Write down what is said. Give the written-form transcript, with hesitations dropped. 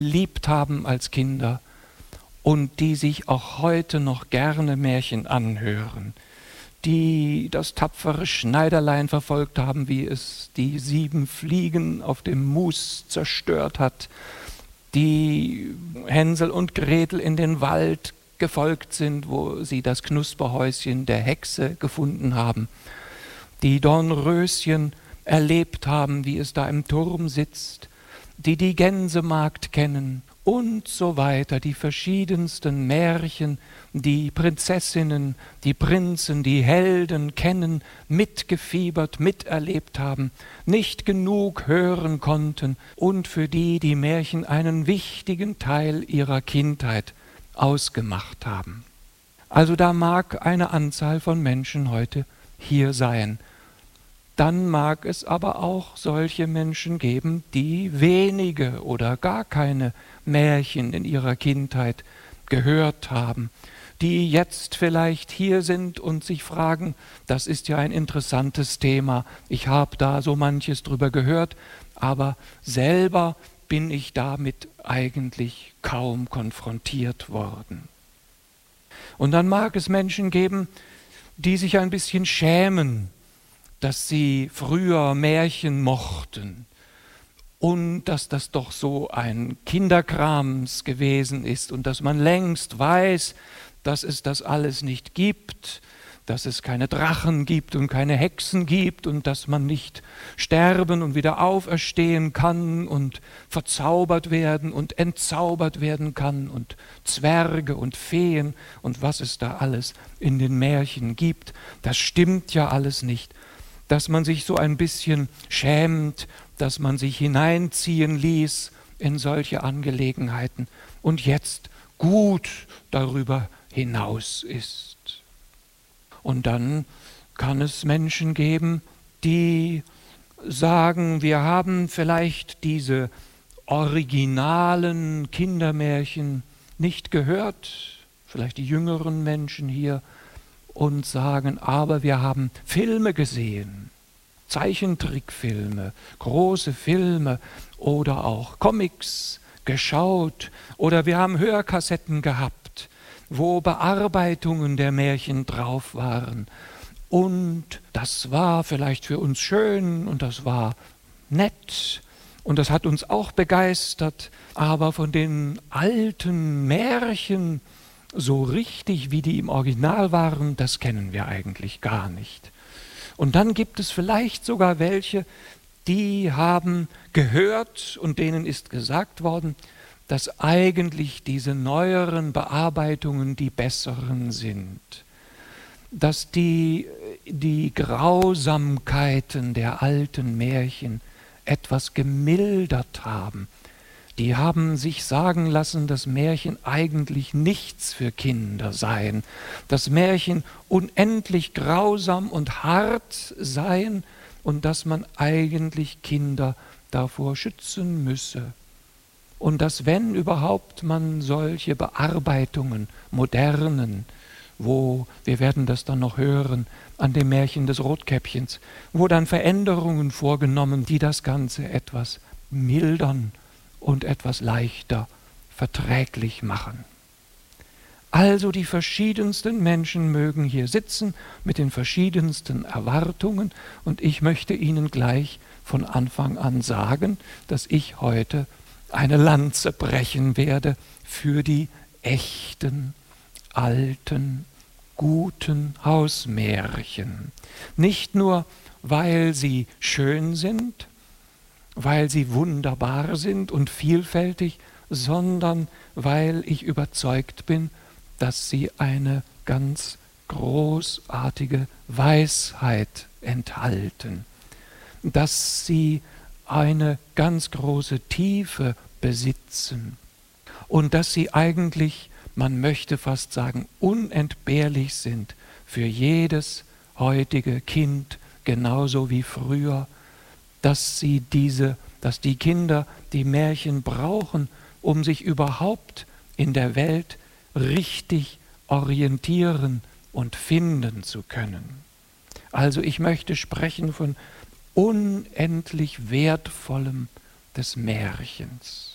geliebt haben als Kinder und die sich auch heute noch gerne Märchen anhören, die das tapfere Schneiderlein verfolgt haben, wie es die 7 Fliegen auf dem Mus zerstört hat, die Hänsel und Gretel in den Wald gefolgt sind, wo sie das Knusperhäuschen der Hexe gefunden haben, die Dornröschen erlebt haben, wie es da im Turm sitzt, die Gänsemagd kennen und so weiter, die verschiedensten Märchen, die Prinzessinnen, die Prinzen, die Helden kennen, mitgefiebert, miterlebt haben, nicht genug hören konnten und für die Märchen einen wichtigen Teil ihrer Kindheit ausgemacht haben. Also da mag eine Anzahl von Menschen heute hier sein. Dann mag es aber auch solche Menschen geben, die wenige oder gar keine Märchen in ihrer Kindheit gehört haben, die jetzt vielleicht hier sind und sich fragen, das ist ja ein interessantes Thema, ich habe da so manches drüber gehört, aber selber bin ich damit eigentlich kaum konfrontiert worden. Und dann mag es Menschen geben, die sich ein bisschen schämen, dass sie früher Märchen mochten und dass das doch so ein Kinderkrams gewesen ist und dass man längst weiß, dass es das alles nicht gibt, dass es keine Drachen gibt und keine Hexen gibt und dass man nicht sterben und wieder auferstehen kann und verzaubert werden und entzaubert werden kann und Zwerge und Feen und was es da alles in den Märchen gibt. Das stimmt ja alles nicht. Dass man sich so ein bisschen schämt, dass man sich hineinziehen ließ in solche Angelegenheiten und jetzt gut darüber hinaus ist. Und dann kann es Menschen geben, die sagen, wir haben vielleicht diese originalen Kindermärchen nicht gehört, vielleicht die jüngeren Menschen hier, und sagen, aber wir haben Filme gesehen, Zeichentrickfilme, große Filme oder auch Comics geschaut oder wir haben Hörkassetten gehabt, wo Bearbeitungen der Märchen drauf waren und das war vielleicht für uns schön und das war nett und das hat uns auch begeistert, aber von den alten Märchen so richtig, wie die im Original waren, das kennen wir eigentlich gar nicht. Und dann gibt es vielleicht sogar welche, die haben gehört und denen ist gesagt worden, dass eigentlich diese neueren Bearbeitungen die besseren sind. Dass die Grausamkeiten der alten Märchen etwas gemildert haben. Die haben sich sagen lassen, dass Märchen eigentlich nichts für Kinder seien, dass Märchen unendlich grausam und hart seien und dass man eigentlich Kinder davor schützen müsse. Und dass, wenn überhaupt man solche Bearbeitungen, modernen, wo, wir werden das dann noch hören, an dem Märchen des Rotkäppchens, wo dann Veränderungen vorgenommen, die das Ganze etwas mildern und etwas leichter verträglich machen. Also die verschiedensten Menschen mögen hier sitzen mit den verschiedensten Erwartungen und ich möchte Ihnen gleich von Anfang an sagen, dass ich heute eine Lanze brechen werde für die echten, alten, guten Hausmärchen. Nicht nur, weil sie schön sind, weil sie wunderbar sind und vielfältig, sondern weil ich überzeugt bin, dass sie eine ganz großartige Weisheit enthalten, dass sie eine ganz große Tiefe besitzen und dass sie eigentlich, man möchte fast sagen, unentbehrlich sind für jedes heutige Kind, genauso wie früher, dass die Kinder die Märchen brauchen, um sich überhaupt in der Welt richtig orientieren und finden zu können. Also ich möchte sprechen von unendlich Wertvollem des Märchens.